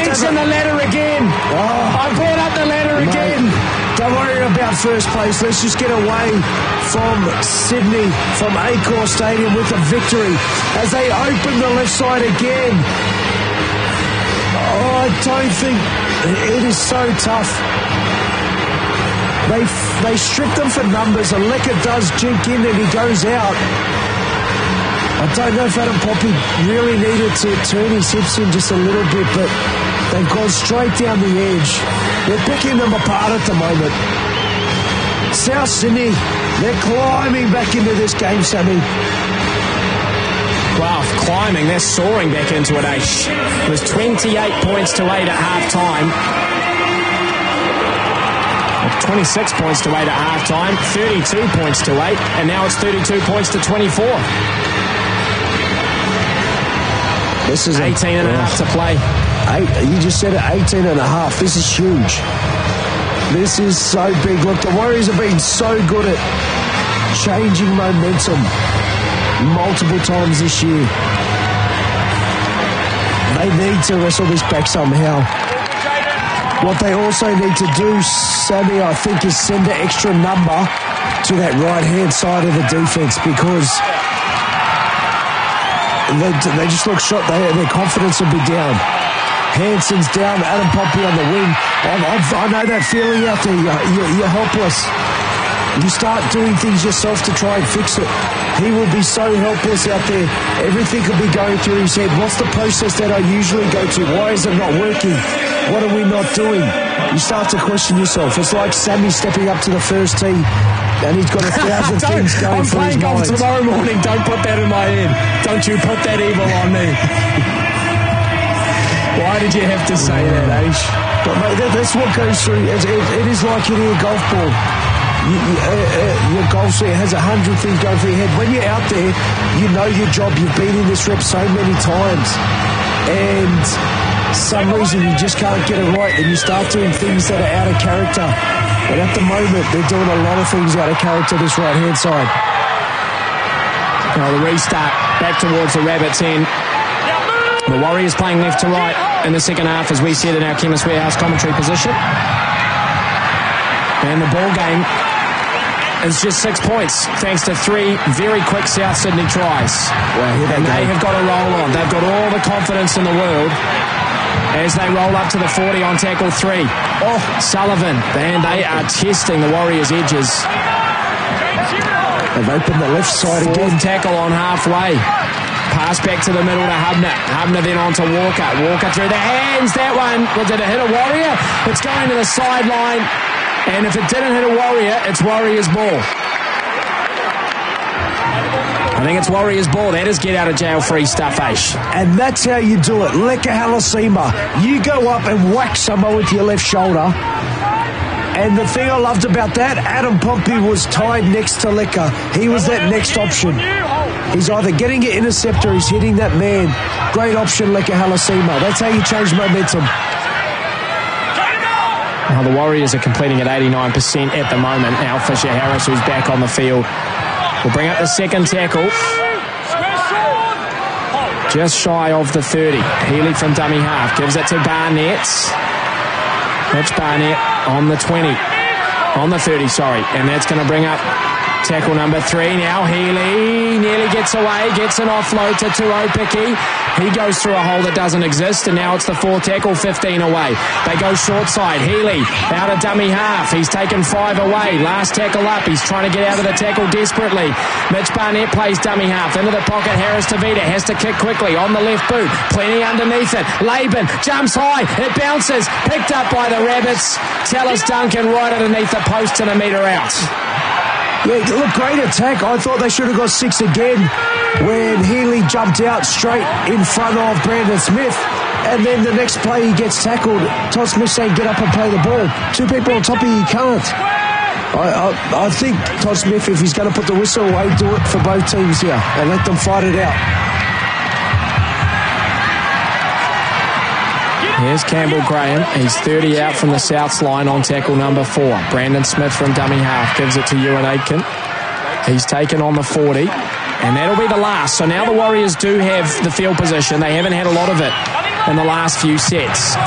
legs in the ladder again. I brought up the ladder again. Don't worry about first place. Let's just get away from Sydney, from Accor Stadium with a victory as they open the left side again. I don't think it is so tough. They strip them for numbers, and Lecker does jink in and he goes out. I don't know if Adam Poppy really needed to turn his hips in just a little bit, but they've gone straight down the edge. They're picking them apart at the moment. South Sydney, they're climbing back into this game, Sammy. Well, climbing, they're soaring back into it, Aish. It was 28 points to 8 at half-time. 26 points to 8 at half-time, 32 points to 8, and now it's 32 points to 24. This is 18 and a half to play. You just said it, 18 and a half. This is huge. This is so big. Look, the Warriors have been so good at changing momentum multiple times this year. They need to wrestle this back somehow. What they also need to do, Sammy, I think, is send an extra number to that right-hand side of the defence, because they just look shot. Their confidence will be down. Hanson's down, Adam Poppy on the wing. I know that feeling out there. You're helpless. You start doing things yourself to try and fix it. He will be so helpless out there. Everything could be going through his head. What's the process that I usually go to? Why is it not working? What are we not doing? You start to question yourself. It's like Sammy stepping up to the first tee and he's got 1,000 things going through his mind. I'm playing golf tomorrow morning. Don't put that in my head. Don't you put that evil on me. Why did you have to say that, Aish? But mate, that's what goes through. It is like hitting a golf ball. Your golf swing has 100 things going through your head. When you're out there, you know your job. You've been in this rep so many times. And some reason you just can't get it right, and you start doing things that are out of character. And at the moment, they're doing a lot of things out of character this right-hand side. Well, the restart back towards the Rabbits end. The Warriors playing left to right in the second half, as we said in our Chemist Warehouse commentary position. And the ball game is just 6 points, thanks to 3 very quick South Sydney tries. Well, and they have got a roll on. They've got all the confidence in the world as they roll up to the 40 on tackle 3. Oh, Sullivan, and they are testing the Warriors' edges. They've opened the left side again. Fourth tackle on halfway. Pass back to the middle to Hubner. Hubner then on to Walker. Walker through the hands. That one, did it hit a Warrior? It's going to the sideline. And if it didn't hit a Warrior, it's Warriors' ball. I think it's Warriors' ball. That is get-out-of-jail-free stuff, Aish. And that's how you do it. Lecker Halasima. You go up and whack someone with your left shoulder. And the thing I loved about that, Adam Pompey was tied next to Lecker. He was that next option. He's either getting an intercept or he's hitting that man. Great option, Lecker Halasima. That's how you change momentum. Well, the Warriors are completing at 89% at the moment. Now Fisher Harris, who's back on the field, will bring up the second tackle. Just shy of the 30. Healy from dummy half gives it to Barnett. Mitch Barnett on the 20. On the 30, sorry. And that's going to bring up tackle number 3. Now Healy nearly gets away, gets an offload to Tuopiki. He goes through a hole that doesn't exist, and now it's the 4th tackle, 15 away. They go short side. Healy out of dummy half. He's taken 5 away. Last tackle up. He's trying to get out of the tackle desperately. Mitch Barnett plays dummy half. Into the pocket. Harris Tavita has to kick quickly on the left boot. Plenty underneath it. Laban jumps high. It bounces. Picked up by the Rabbits. Tallis Duncan right underneath the post and a metre out. Yeah, look, great attack. I thought they should have got 6 again when Healy jumped out straight in front of Brandon Smith. And then the next play he gets tackled. Todd Smith saying, get up and play the ball. 2 people on top of you, you can't. I think Todd Smith, if he's going to put the whistle away, do it for both teams here and let them fight it out. Here's Campbell Graham. He's 30 out from the Souths line on tackle number 4. Brandon Smith from dummy half gives it to Ewan Aitken. He's taken on the 40. And that'll be the last. So now the Warriors do have the field position. They haven't had a lot of it in the last few sets.